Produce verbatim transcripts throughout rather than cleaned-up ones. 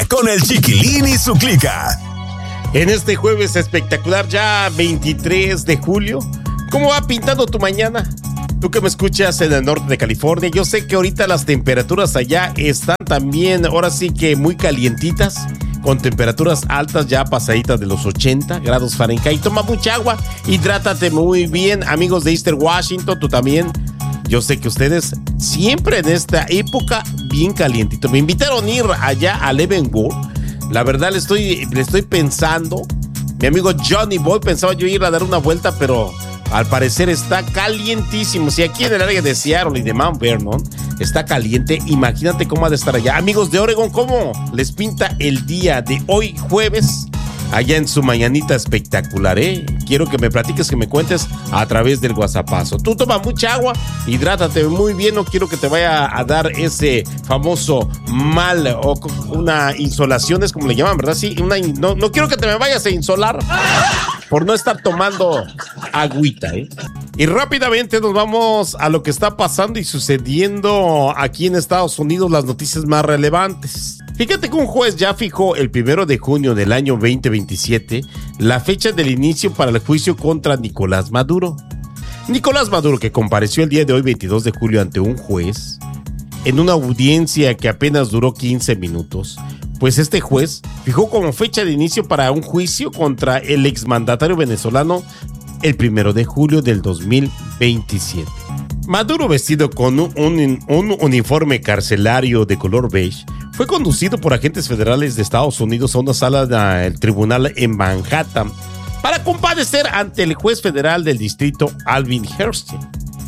con el Chiquilín y su clica. En este jueves espectacular, ya veintitrés de julio, ¿cómo va pintando tu mañana? Tú que me escuchas en el norte de California, yo sé que ahorita las temperaturas allá están también, ahora sí que muy calientitas, con temperaturas altas ya pasaditas de los ochenta grados Fahrenheit. Toma mucha agua, hidrátate muy bien, amigos de Eastern Washington, tú también. Yo sé que ustedes siempre en esta época bien calientito. Me invitaron a ir allá a Leavenworth. La verdad le estoy, le estoy pensando. Mi amigo Johnny Boy pensaba yo ir a dar una vuelta, pero al parecer está calientísimo. Si aquí en el área de Seattle y de Mount Vernon está caliente, imagínate cómo ha de estar allá. Amigos de Oregon, ¿cómo les pinta el día de hoy jueves? Allá en su mañanita espectacular, ¿eh? Quiero que me platiques, que me cuentes a través del WhatsAppazo. Tú toma mucha agua, hidrátate muy bien, no quiero que te vaya a dar ese famoso mal o una insolación, es como le llaman, ¿verdad? Sí, una, no, no quiero que te me vayas a insolar por no estar tomando agüita, ¿eh? Y rápidamente nos vamos a lo que está pasando y sucediendo aquí en Estados Unidos, las noticias más relevantes. Fíjate que un juez ya fijó el primero de junio del año veinte veintisiete la fecha del inicio para el juicio contra Nicolás Maduro. Nicolás Maduro, que compareció el día de hoy, veintidós de julio, ante un juez, en una audiencia que apenas duró quince minutos, pues este juez fijó como fecha de inicio para un juicio contra el exmandatario venezolano el primero de julio del dos mil veintisiete. Maduro, vestido con un, un, un uniforme carcelario de color beige, fue conducido por agentes federales de Estados Unidos a una sala del tribunal en Manhattan para comparecer ante el juez federal del distrito, Alvin Herstein.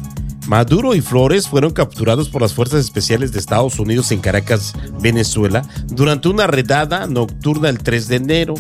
Maduro y Flores fueron capturados por las fuerzas especiales de Estados Unidos en Caracas, Venezuela, durante una redada nocturna el tres de enero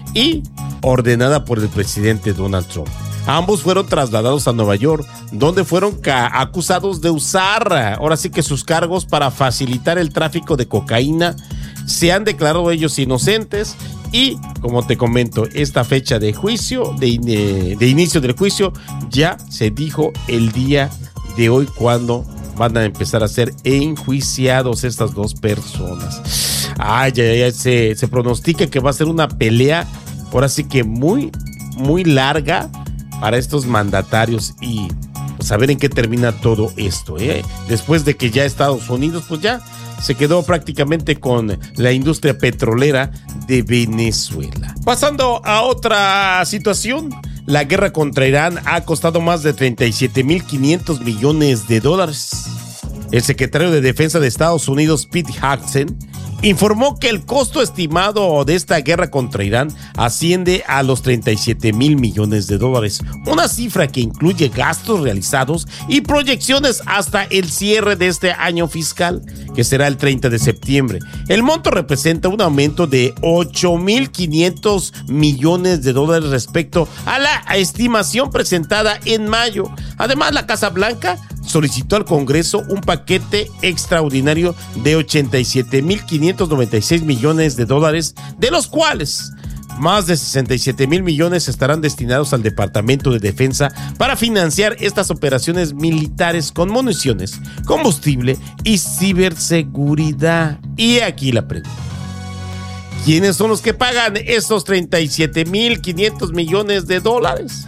y ordenada por el presidente Donald Trump. Ambos fueron trasladados a Nueva York, donde fueron ca- acusados de usar, ahora sí que sus cargos para facilitar el tráfico de cocaína. Se han declarado ellos inocentes y, como te comento, esta fecha de juicio, de, in- de inicio del juicio, ya se dijo el día de hoy cuando van a empezar a ser enjuiciados estas dos personas. Ay, ay, ay, se, se pronostica que va a ser una pelea, ahora sí que muy, muy larga para estos mandatarios y pues, a ver en qué termina todo esto, ¿eh? Después de que ya Estados Unidos pues ya se quedó prácticamente con la industria petrolera de Venezuela. Pasando a otra situación, la guerra contra Irán ha costado más de treinta y siete mil quinientos millones de dólares. El secretario de Defensa de Estados Unidos, Pete Hegseth, informó que el costo estimado de esta guerra contra Irán asciende a los treinta y siete mil millones de dólares, una cifra que incluye gastos realizados y proyecciones hasta el cierre de este año fiscal, que será el treinta de septiembre. El monto representa un aumento de ocho mil quinientos millones de dólares respecto a la estimación presentada en mayo. Además, la Casa Blanca solicitó al Congreso un paquete extraordinario de ochenta y siete mil quinientos noventa y seis millones de dólares, de los cuales más de sesenta y siete mil millones estarán destinados al Departamento de Defensa para financiar estas operaciones militares con municiones, combustible y ciberseguridad. Y aquí la pregunta: ¿quiénes son los que pagan esos treinta y siete mil quinientos millones de dólares?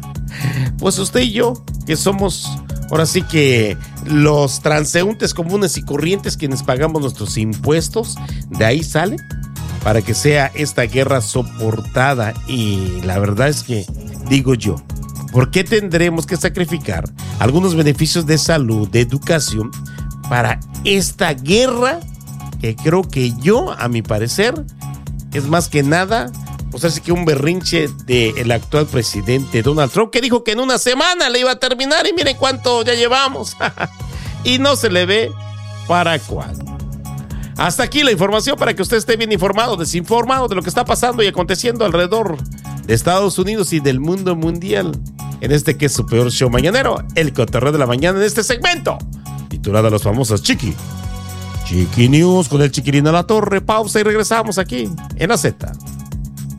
Pues usted y yo, que somos ahora sí que los transeúntes comunes y corrientes quienes pagamos nuestros impuestos, de ahí sale para que sea esta guerra soportada. Y la verdad es que, digo yo, ¿por qué tendremos que sacrificar algunos beneficios de salud, de educación, para esta guerra que creo que yo, a mi parecer, es más que nada, pues así que un berrinche del actual presidente Donald Trump, que dijo que en una semana le iba a terminar y miren cuánto ya llevamos y no se le ve para cuándo. Hasta aquí la información para que usted esté bien informado, desinformado de lo que está pasando y aconteciendo alrededor de Estados Unidos y del mundo mundial, en este que es su peor show mañanero, el cotorreo de la mañana, en este segmento titulado a los famosos Chiqui Chiqui News con el Chiquilín a la Torre. Pausa y regresamos aquí en la Z.